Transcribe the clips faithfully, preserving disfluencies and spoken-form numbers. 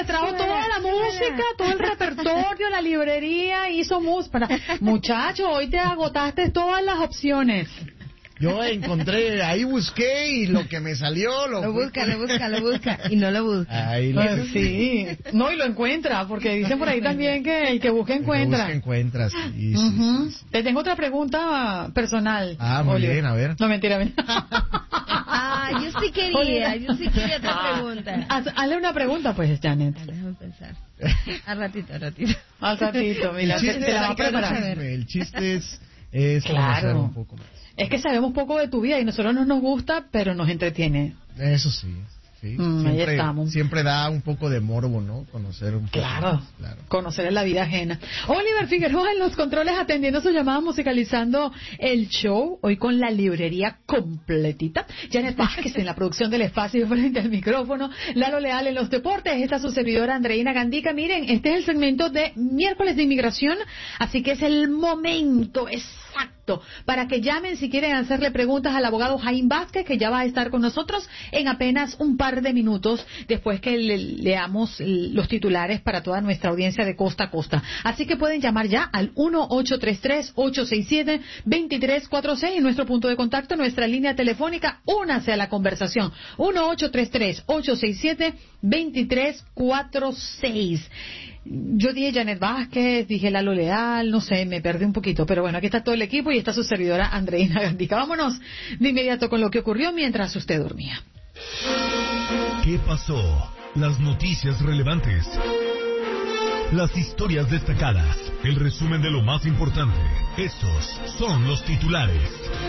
se trajo toda la música, todo el repertorio, la librería, hizo música. Muchacho, hoy te agotaste todas las opciones. Yo encontré, ahí busqué y lo que me salió lo... Lo busca, lo busca, lo busca y no lo busca. Ahí lo... Pues sí, no, y lo encuentra, porque dicen por ahí también que el que busca encuentra. El que busca encuentra, sí, sí, uh-huh. sí, sí. Te tengo otra pregunta personal. Ah, muy Oliver. bien, a ver. No, mentira, mentira. Ah, yo sí quería, yo sí quería otra pregunta. Haz, hazle una pregunta, pues, Janet. Déjame pensar. Al ratito, al ratito. Al ratito, mira, El te, chiste, te la va a es, preparar. el chiste es, es Claro. conocer un poco más. Es que sabemos poco de tu vida y nosotros no nos gusta, pero nos entretiene. Eso sí, sí. Mm, ahí siempre, estamos. siempre da un poco de morbo, ¿no? Conocer un poco. Claro, más, claro. conocer la vida ajena. Oliver Figueroa en los controles atendiendo sus llamadas, musicalizando el show, hoy con la librería completita. Janet Vázquez en la producción del espacio frente al micrófono. Lalo Leal en los deportes. Esta es su servidora Andreina Gandica. Miren, este es el segmento de miércoles de inmigración, así que es el momento exacto para que llamen si quieren hacerle preguntas al abogado Jaime Vázquez, que ya va a estar con nosotros en apenas un par de minutos después que le leamos los titulares para toda nuestra audiencia de costa a costa. Así que pueden llamar ya al uno ocho tres tres, ocho seis siete, dos tres cuatro seis en nuestro punto de contacto, nuestra línea telefónica. Únase a la conversación. uno ocho tres tres, ocho seis siete, dos tres cuatro seis. Yo dije Janet Vázquez, dije Lalo Leal, no sé, me perdí un poquito, pero bueno, aquí está todo el equipo y está su servidora Andreina Gandica. Vámonos de inmediato con lo que ocurrió mientras usted dormía. ¿Qué pasó? Las noticias relevantes, las historias destacadas, el resumen de lo más importante. Estos son los titulares.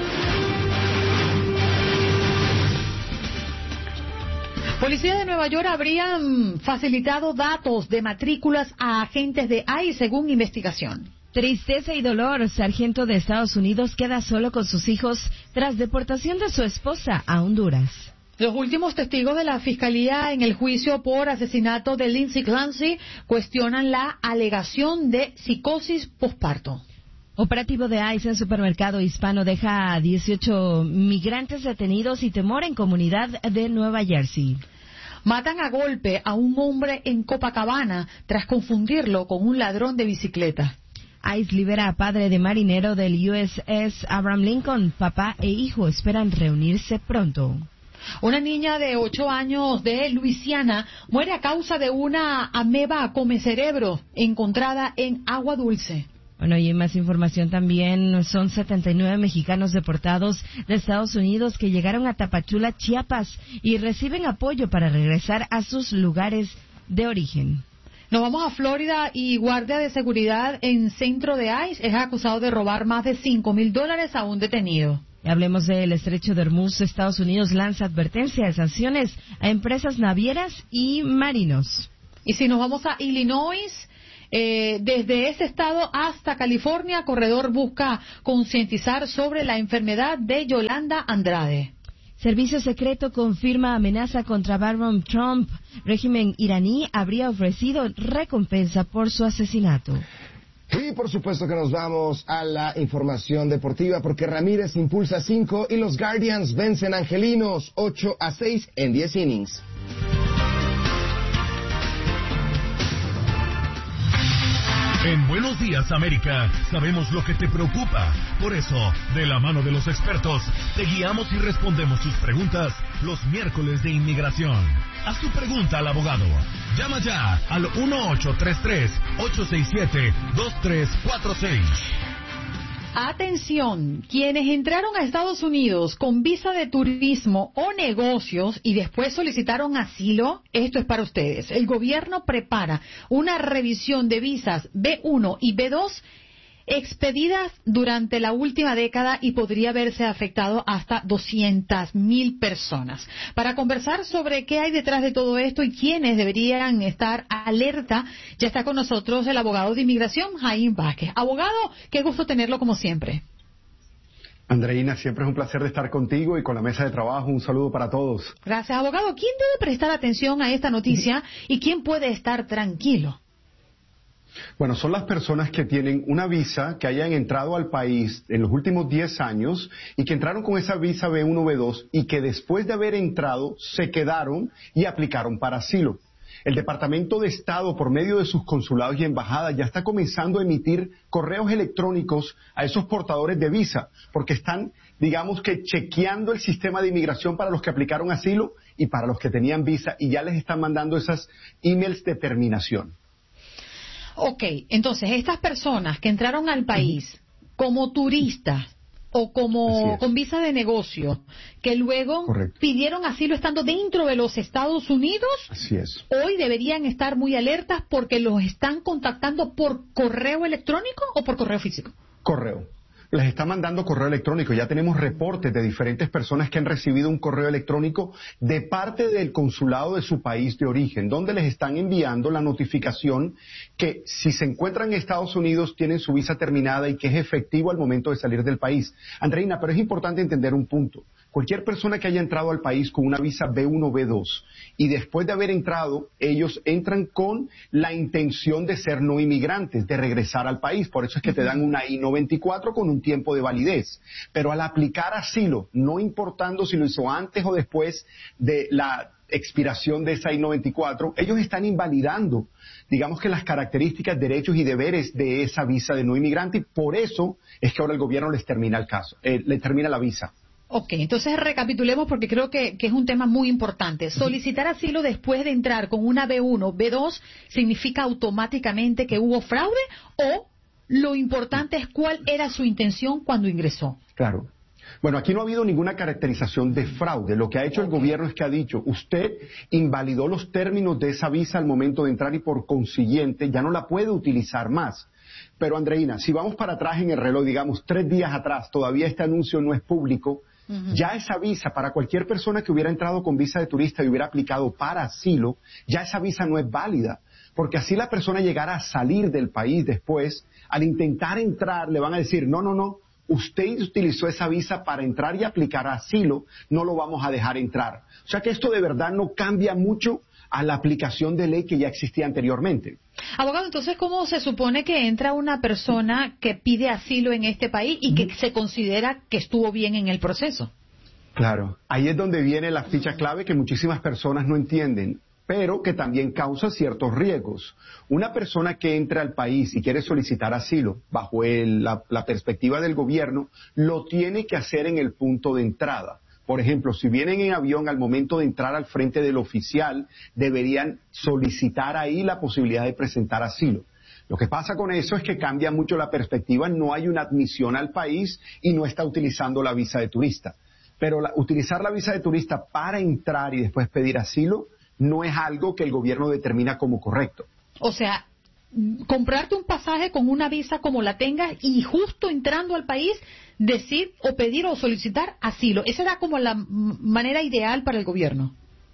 Policía de Nueva York habrían facilitado datos de matrículas a agentes de I C E según investigación. Tristeza y dolor. Sargento de Estados Unidos queda solo con sus hijos tras deportación de su esposa a Honduras. Los últimos testigos de la Fiscalía en el juicio por asesinato de Lindsay Clancy cuestionan la alegación de psicosis posparto. Operativo de I C E en supermercado hispano deja a dieciocho migrantes detenidos y temor en comunidad de Nueva Jersey. Matan a golpe a un hombre en Copacabana tras confundirlo con un ladrón de bicicleta. I C E libera a padre de marinero del U S S Abraham Lincoln. Papá e hijo esperan reunirse pronto. Una niña de ocho años de Luisiana muere a causa de una ameba come cerebro encontrada en agua dulce. Bueno, y en más información también, son setenta y nueve mexicanos deportados de Estados Unidos que llegaron a Tapachula, Chiapas, y reciben apoyo para regresar a sus lugares de origen. Nos vamos a Florida y guardia de seguridad en centro de I C E es acusado de robar más de cinco mil dólares a un detenido. Hablemos del estrecho de Hormuz. Estados Unidos lanza advertencia de sanciones a empresas navieras y marinos. Y si nos vamos a Illinois, eh, desde ese estado hasta California, Corredor busca concientizar sobre la enfermedad de Yolanda Andrade. Servicio secreto confirma amenaza contra Donald Trump. Régimen iraní habría ofrecido recompensa por su asesinato. Y por supuesto que nos vamos a la información deportiva porque Ramírez impulsa cinco y los Guardians vencen a Angelinos ocho a seis en diez innings. En Buenos Días, América, sabemos lo que te preocupa. Por eso, de la mano de los expertos, te guiamos y respondemos tus preguntas los miércoles de inmigración. Haz tu pregunta al abogado. Llama ya al uno ocho tres tres, ocho seis siete, dos tres cuatro seis. Atención, quienes entraron a Estados Unidos con visa de turismo o negocios y después solicitaron asilo, esto es para ustedes. El gobierno prepara una revisión de visas B uno y B dos expedidas durante la última década y podría haberse afectado hasta doscientas mil personas. Para conversar sobre qué hay detrás de todo esto y quiénes deberían estar alerta, ya está con nosotros el abogado de inmigración, Jaime Vázquez. Abogado, qué gusto tenerlo como siempre. Andreina, siempre es un placer de estar contigo y con la mesa de trabajo. Un saludo para todos. Gracias, abogado. ¿Quién debe prestar atención a esta noticia y quién puede estar tranquilo? Bueno, son las personas que tienen una visa, que hayan entrado al país en los últimos diez años y que entraron con esa visa B uno, B dos y que después de haber entrado se quedaron y aplicaron para asilo. El Departamento de Estado, por medio de sus consulados y embajadas, ya está comenzando a emitir correos electrónicos a esos portadores de visa, porque están, digamos que, chequeando el sistema de inmigración para los que aplicaron asilo y para los que tenían visa, y ya les están mandando esas emails de terminación. Ok, entonces, estas personas que entraron al país como turistas, o como con visa de negocio, que luego Correcto. pidieron asilo estando dentro de los Estados Unidos, Así es. hoy deberían estar muy alertas porque los están contactando por correo electrónico o por correo físico. Correo. Les está mandando correo electrónico. Ya tenemos reportes de diferentes personas que han recibido un correo electrónico de parte del consulado de su país de origen, donde les están enviando la notificación que si se encuentran en Estados Unidos tienen su visa terminada y que es efectivo al momento de salir del país. Andreina, pero es importante entender un punto. Cualquier persona que haya entrado al país con una visa B uno, B dos y después de haber entrado, ellos entran con la intención de ser no inmigrantes, de regresar al país. Por eso es que te dan una I noventa y cuatro con un tiempo de validez. Pero al aplicar asilo, no importando si lo hizo antes o después de la expiración de esa I noventa y cuatro, ellos están invalidando, digamos que las características, derechos y deberes de esa visa de no inmigrante, y por eso es que ahora el gobierno les termina el caso, eh, les termina la visa. Ok, entonces recapitulemos porque creo que, que es un tema muy importante. Solicitar asilo después de entrar con una B uno, B dos, ¿significa automáticamente que hubo fraude o lo importante es cuál era su intención cuando ingresó? Claro. Bueno, aquí no ha habido ninguna caracterización de fraude. Lo que ha hecho el gobierno es que ha dicho, usted invalidó los términos de esa visa al momento de entrar y por consiguiente ya no la puede utilizar más. Pero Andreina, si vamos para atrás en el reloj, digamos tres días atrás, todavía este anuncio no es público, uh-huh. ya esa visa para cualquier persona que hubiera entrado con visa de turista y hubiera aplicado para asilo, ya esa visa no es válida. Porque así la persona llegara a salir del país después, al intentar entrar le van a decir, no, no, no, usted utilizó esa visa para entrar y aplicar asilo, no lo vamos a dejar entrar. O sea que esto de verdad no cambia mucho a la aplicación de ley que ya existía anteriormente. Abogado, entonces, ¿cómo se supone que entra una persona que pide asilo en este país y que se considera que estuvo bien en el proceso? Claro, ahí es donde viene la ficha clave que muchísimas personas no entienden, pero que también causa ciertos riesgos. Una persona que entra al país y quiere solicitar asilo, bajo el, la, la perspectiva del gobierno, lo tiene que hacer en el punto de entrada. Por ejemplo, si vienen en avión, al momento de entrar al frente del oficial, deberían solicitar ahí la posibilidad de presentar asilo. Lo que pasa con eso es que cambia mucho la perspectiva, no hay una admisión al país y no está utilizando la visa de turista. Pero la, utilizar la visa de turista para entrar y después pedir asilo no es algo que el gobierno determina como correcto. O sea, comprarte un pasaje con una visa como la tengas y justo entrando al país decir o pedir o solicitar asilo. Esa era como la manera ideal para el gobierno.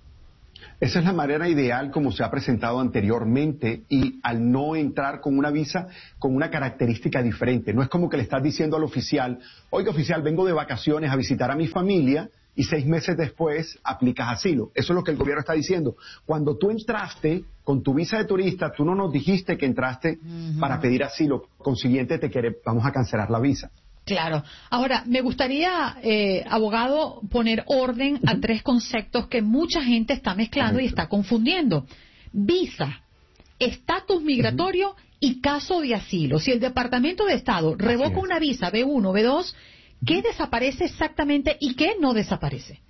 Esa es la manera ideal como se ha presentado anteriormente y al no entrar con una visa con una característica diferente. No es como que le estás diciendo al oficial, oiga oficial, vengo de vacaciones a visitar a mi familia y seis meses después aplicas asilo. Eso es lo que el gobierno está diciendo. Cuando tú entraste con tu visa de turista, tú no nos dijiste que entraste uh-huh. para pedir asilo. Consiguiente, te quiere, vamos a cancelar la visa. Claro. Ahora, me gustaría, eh, abogado, poner orden a uh-huh. tres conceptos que mucha gente está mezclando Correcto. Y está confundiendo. Visa, estatus migratorio uh-huh. y caso de asilo. Si el Departamento de Estado revoca una visa B uno, B dos, ¿qué desaparece exactamente y qué no desaparece?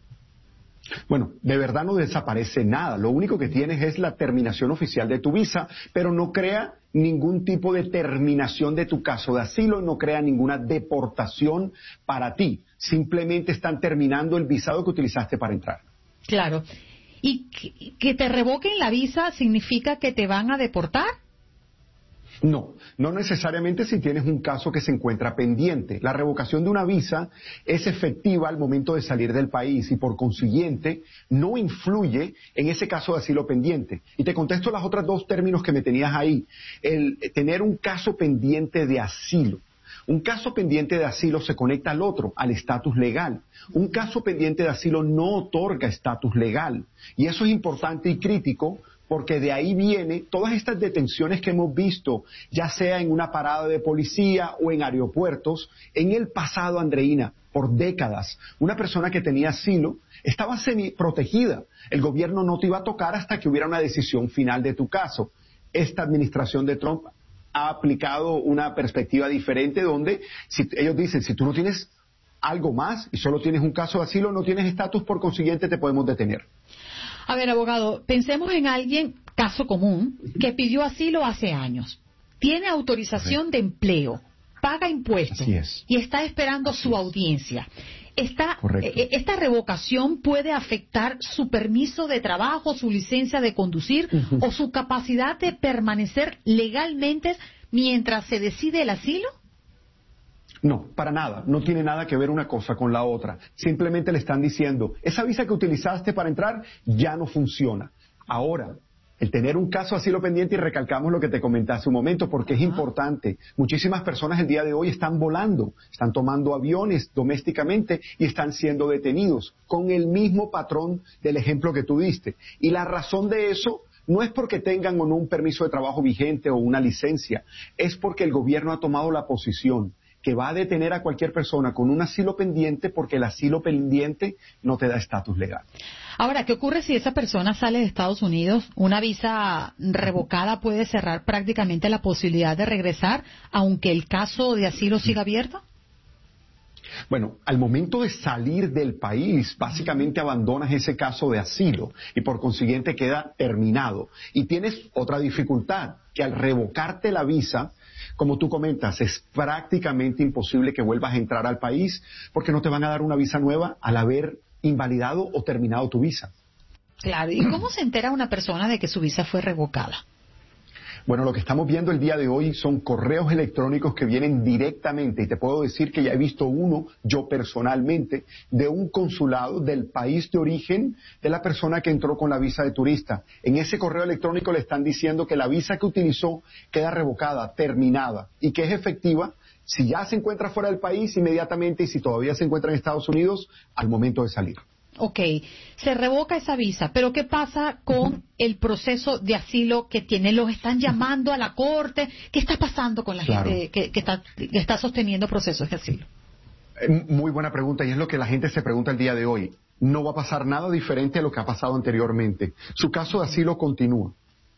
Bueno, de verdad no desaparece nada. Lo único que tienes es la terminación oficial de tu visa, pero no crea ningún tipo de terminación de tu caso de asilo, no crea ninguna deportación para ti. Simplemente están terminando el visado que utilizaste para entrar. Claro. ¿Y que te revoquen la visa significa que te van a deportar? No, no necesariamente si tienes un caso que se encuentra pendiente. La revocación de una visa es efectiva al momento de salir del país y por consiguiente no influye en ese caso de asilo pendiente. Y te contesto los otros dos términos que me tenías ahí. El tener un caso pendiente de asilo. Un caso pendiente de asilo se conecta al otro, al estatus legal. Un caso pendiente de asilo no otorga estatus legal. Y eso es importante y crítico porque de ahí viene todas estas detenciones que hemos visto, ya sea en una parada de policía o en aeropuertos, en el pasado, Andreina, por décadas. Una persona que tenía asilo estaba semi-protegida. El gobierno no te iba a tocar hasta que hubiera una decisión final de tu caso. Esta administración de Trump ha aplicado una perspectiva diferente donde si, ellos dicen, si tú no tienes algo más y solo tienes un caso de asilo, no tienes estatus, por consiguiente te podemos detener. A ver, abogado, pensemos en alguien, caso común, que pidió asilo hace años. Tiene autorización de empleo, paga impuestos y está esperando Así su es. audiencia. Esta, eh, ¿Esta revocación puede afectar su permiso de trabajo, su licencia de conducir uh-huh. o su capacidad de permanecer legalmente mientras se decide el asilo? No, para nada. No tiene nada que ver una cosa con la otra. Simplemente le están diciendo, esa visa que utilizaste para entrar ya no funciona. Ahora, el tener un caso asilo pendiente, y recalcamos lo que te comenté hace un momento, porque Ajá. es importante. Muchísimas personas el día de hoy están volando, están tomando aviones domésticamente y están siendo detenidos con el mismo patrón del ejemplo que tú diste. Y la razón de eso no es porque tengan o no un permiso de trabajo vigente o una licencia, es porque el gobierno ha tomado la posición que va a detener a cualquier persona con un asilo pendiente porque el asilo pendiente no te da estatus legal. Ahora, ¿qué ocurre si esa persona sale de Estados Unidos? Una visa revocada puede cerrar prácticamente la posibilidad de regresar, aunque el caso de asilo siga abierto. Bueno, al momento de salir del país, básicamente abandonas ese caso de asilo y por consiguiente queda terminado. Y tienes otra dificultad, que al revocarte la visa, como tú comentas, es prácticamente imposible que vuelvas a entrar al país porque no te van a dar una visa nueva al haber invalidado o terminado tu visa. Claro, ¿y cómo se entera una persona de que su visa fue revocada? Bueno, lo que estamos viendo el día de hoy son correos electrónicos que vienen directamente, y te puedo decir que ya he visto uno, yo personalmente, de un consulado del país de origen de la persona que entró con la visa de turista. En ese correo electrónico le están diciendo que la visa que utilizó queda revocada, terminada, y que es efectiva si ya se encuentra fuera del país inmediatamente y si todavía se encuentra en Estados Unidos al momento de salir. Ok, se revoca esa visa, pero ¿qué pasa con uh-huh. el proceso de asilo que tiene? ¿Los están llamando a la corte? ¿Qué está pasando con la claro. gente que, que, está, que está sosteniendo procesos de asilo? Muy buena pregunta, y es lo que la gente se pregunta el día de hoy. No va a pasar nada diferente a lo que ha pasado anteriormente. Su caso de asilo continúa.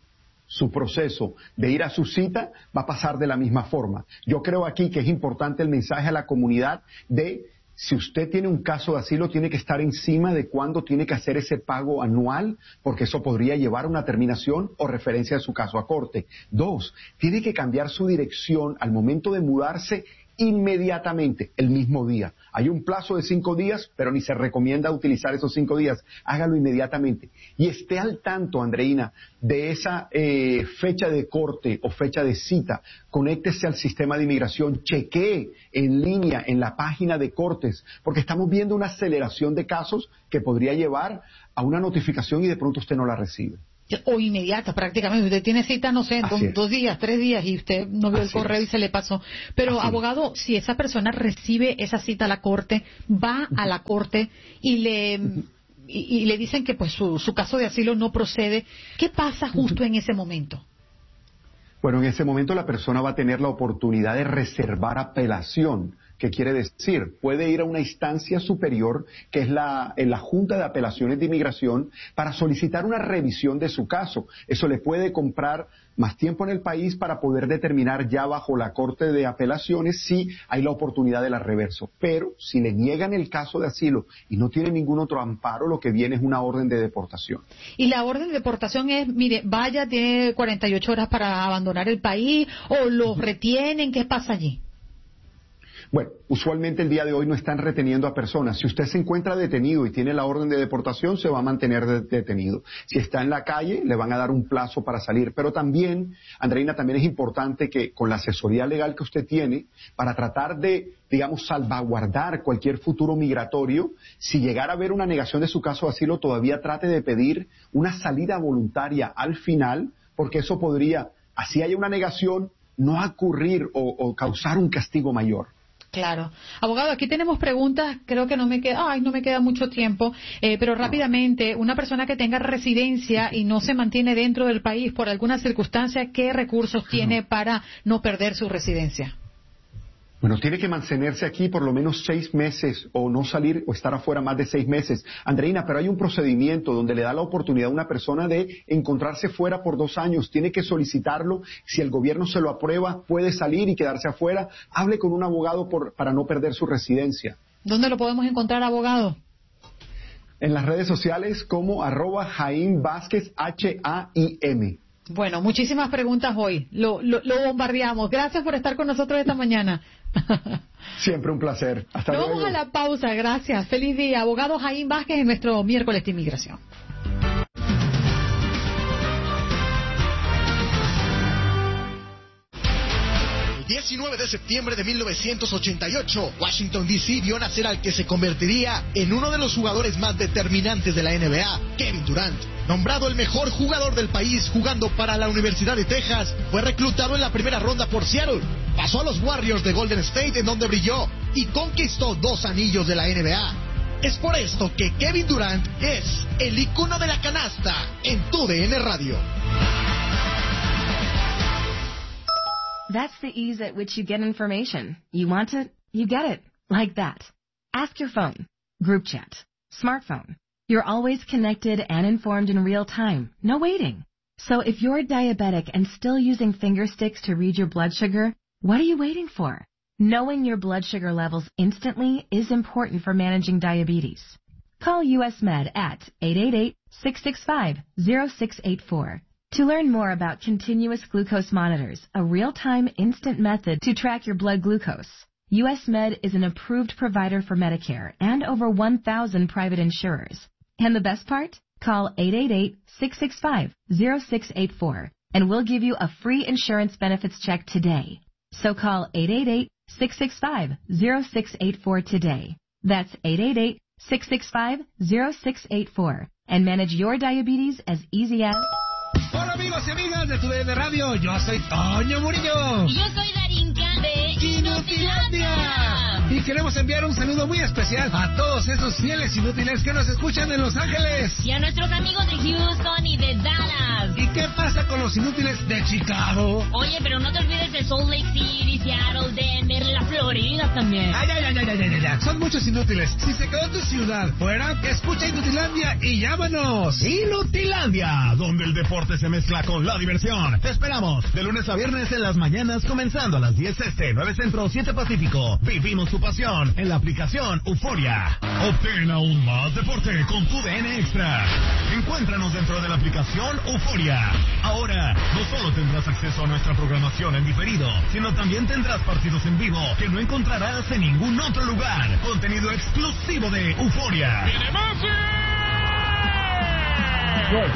Su proceso de ir a su cita va a pasar de la misma forma. Yo creo aquí que es importante el mensaje a la comunidad de si usted tiene un caso de asilo, tiene que estar encima de cuándo tiene que hacer ese pago anual, porque eso podría llevar a una terminación o referencia de su caso a corte. Dos, tiene que cambiar su dirección al momento de mudarse inmediatamente, el mismo día. Hay un plazo de cinco días, pero ni se recomienda utilizar esos cinco días. Hágalo inmediatamente. Y esté al tanto, Andreina, de esa eh, fecha de corte o fecha de cita. Conéctese al sistema de inmigración, chequee en línea en la página de cortes, porque estamos viendo una aceleración de casos que podría llevar a una notificación y de pronto usted no la recibe. O inmediata, prácticamente. Usted tiene cita, no sé, en dos días, tres días, y usted no vio el correo y se le pasó. Pero, Así abogado, es. si esa persona recibe esa cita a la corte, va a la corte y le y, y le dicen que pues su, su caso de asilo no procede, ¿qué pasa justo en ese momento? Bueno, en ese momento la persona va a tener la oportunidad de reservar apelación. ¿Qué quiere decir? Puede ir a una instancia superior, que es la, en la Junta de Apelaciones de Inmigración, para solicitar una revisión de su caso. Eso le puede comprar más tiempo en el país para poder determinar ya bajo la Corte de Apelaciones si hay la oportunidad de la reverso. Pero si le niegan el caso de asilo y no tiene ningún otro amparo, lo que viene es una orden de deportación. Y la orden de deportación es, mire, vaya, tiene cuarenta y ocho horas para abandonar el país, o los retienen, ¿qué pasa allí? Bueno, usualmente el día de hoy no están reteniendo a personas. Si usted se encuentra detenido y tiene la orden de deportación, se va a mantener de- detenido. Si está en la calle, le van a dar un plazo para salir. Pero también, Andreina, también es importante que con la asesoría legal que usted tiene, para tratar de, digamos, salvaguardar cualquier futuro migratorio, si llegara a haber una negación de su caso de asilo, todavía trate de pedir una salida voluntaria al final, porque eso podría, así haya una negación, no ocurrir o, o causar un castigo mayor. Claro. Abogado, aquí tenemos preguntas, creo que no me queda, ay, no me queda mucho tiempo, eh, pero rápidamente, una persona que tenga residencia y no se mantiene dentro del país por alguna circunstancia, ¿qué recursos tiene para no perder su residencia? Bueno, tiene que mantenerse aquí por lo menos seis meses o no salir o estar afuera más de seis meses. Andreina, pero hay un procedimiento donde le da la oportunidad a una persona de encontrarse fuera por dos años. Tiene que solicitarlo. Si el gobierno se lo aprueba, puede salir y quedarse afuera. Hable con un abogado por, para no perder su residencia. ¿Dónde lo podemos encontrar, abogado? En las redes sociales como arroba Jaim Vázquez, H A I M. Bueno, muchísimas preguntas hoy. Lo, lo, lo bombardeamos. Gracias por estar con nosotros esta mañana. Siempre un placer. Hasta Nos luego. vamos a la pausa. Gracias. Feliz día. Abogado Jaim Vázquez en nuestro miércoles de inmigración. El diecinueve de septiembre de mil novecientos ochenta y ocho, Washington D C vio nacer al que se convertiría en uno de los jugadores más determinantes de la N B A, Kevin Durant. Nombrado el mejor jugador del país jugando para la Universidad de Texas, fue reclutado en la primera ronda por Seattle. Pasó a los Warriors de Golden State, en donde brilló y conquistó dos anillos de la N B A. Es por esto que Kevin Durant es el icono de la canasta en Tu D N Radio. That's the ease at which you get information. You want it, you get it. Like that. Ask your phone. Group chat. Smartphone. You're always connected and informed in real time. No waiting. So if you're diabetic and still using finger sticks to read your blood sugar, what are you waiting for? Knowing your blood sugar levels instantly is important for managing diabetes. Call U S Med at eight eight eight, six six five, zero six eight four. To learn more about continuous glucose monitors, a real-time instant method to track your blood glucose, U S Med is an approved provider for Medicare and over one thousand private insurers. And the best part? Call eight eight eight, six six five, zero six eight four and we'll give you a free insurance benefits check today. So call eight eight eight, six six five, zero six eight four today. That's eight eight eight, six six five, zero six eight four and manage your diabetes as easy as... Hola amigos y amigas de Tu D N Radio, yo soy Toño Murillo. Y yo soy Darinka de Inutilandia. Y queremos enviar un saludo muy especial a todos esos fieles inútiles que nos escuchan en Los Ángeles. Y a nuestros amigos de Houston y de Dallas. ¿Y qué pasa con los inútiles de Chicago? Oye, pero no te olvides de Salt Lake City, Seattle, Denver, la Florida también. Ay, ay, ay, ay, ay, ay, ay. Son muchos inútiles. Si se quedó tu ciudad fuera, escucha Inutilandia y llámanos. Inutilandia, donde el deporte se mezcla con la diversión. Te esperamos de lunes a viernes en las mañanas, comenzando a las diez este, nueve Centro, siete Pacífico. Vivimos tu pasión en la aplicación Euforia. Obtén aún más deporte con Tu D N Extra. Encuéntranos dentro de la aplicación Euforia. Ahora, no solo tendrás acceso a nuestra programación en diferido, sino también tendrás partidos en vivo que no encontrarás en ningún otro lugar. Contenido exclusivo de Euforia. ¡Viene Messi! ¡Gol!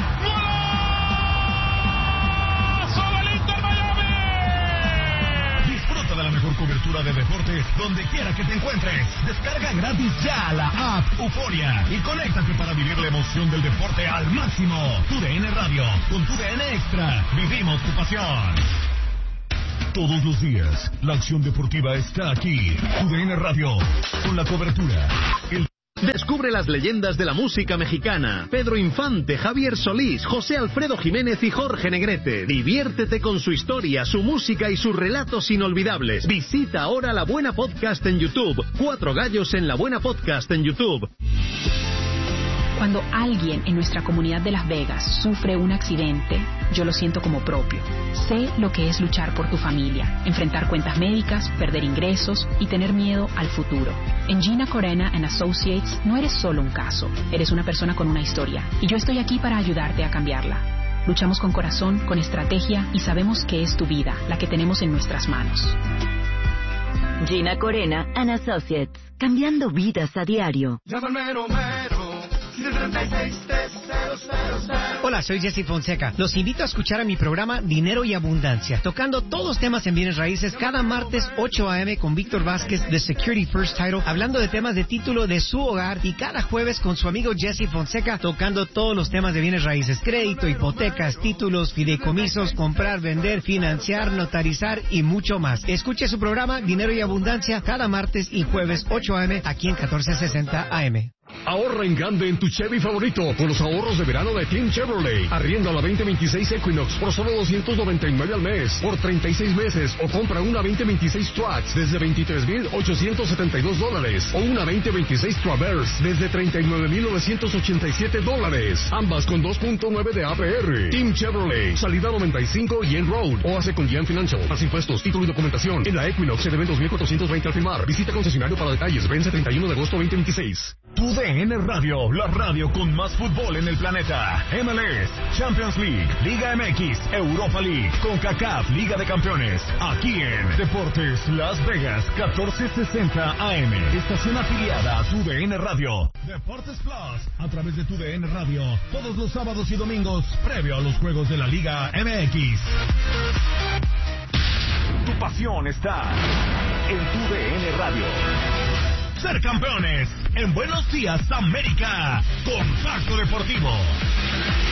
De la mejor cobertura de deportes donde quiera que te encuentres. Descarga gratis ya la app Euforia y conéctate para vivir la emoción del deporte al máximo. Tu D N Radio, con Tu D N Extra, vivimos tu pasión. Todos los días, la acción deportiva está aquí. Tu D N Radio, con la cobertura. El Descubre las leyendas de la música mexicana. Pedro Infante, Javier Solís, José Alfredo Jiménez y Jorge Negrete. Diviértete con su historia, su música y sus relatos inolvidables. Visita ahora La Buena Podcast en YouTube. Cuatro gallos en La Buena Podcast en YouTube. Cuando alguien en nuestra comunidad de Las Vegas sufre un accidente, yo lo siento como propio. Sé lo que es luchar por tu familia, enfrentar cuentas médicas, perder ingresos y tener miedo al futuro. En Gina Corena and Associates no eres solo un caso, eres una persona con una historia y yo estoy aquí para ayudarte a cambiarla. Luchamos con corazón, con estrategia y sabemos que es tu vida la que tenemos en nuestras manos. Gina Corena and Associates, cambiando vidas a diario. Llama al mero mero. Hola, soy Jesse Fonseca. Los invito a escuchar a mi programa Dinero y Abundancia, tocando todos los temas en bienes raíces cada martes ocho a eme con Víctor Vázquez de Security First Title, hablando de temas de título de su hogar, y cada jueves con su amigo Jesse Fonseca, tocando todos los temas de bienes raíces: crédito, hipotecas, títulos, fideicomisos, comprar, vender, financiar, notarizar y mucho más. Escuche su programa Dinero y Abundancia cada martes y jueves ocho a eme aquí en catorce sesenta A M. Ahorra en grande en tu Chevy favorito con los ahorros de verano de Team Chevrolet. Arrienda la veinte veintiséis Equinox por solo doscientos noventa y nueve al mes por treinta y seis meses, o compra una veinte veintiséis Trax desde veintitrés mil ochocientos setenta y dos dólares o una veinte veintiséis Traverse desde treinta y nueve mil novecientos ochenta y siete dólares, ambas con dos punto nueve de A P R. Team Chevrolet, salida noventa y cinco y en Road, o hace con Gian Financial. Más impuestos, título y documentación. En la Equinox se deben dos mil cuatrocientos veinte al firmar. Visita concesionario para detalles. Vence treinta y uno de agosto veinte veintiséis. Tu D N Radio, la radio con más fútbol en el planeta. M L S, Champions League, Liga M X, Europa League, CONCACAF, Liga de Campeones. Aquí en Deportes Las Vegas, catorce sesenta A M. Estación afiliada a Tu D N Radio. Deportes Plus, a través de Tu D N Radio, todos los sábados y domingos, previo a los juegos de la Liga M X. Tu pasión está en Tu D N Radio. Ser campeones en Buenos Días América. Contacto Deportivo.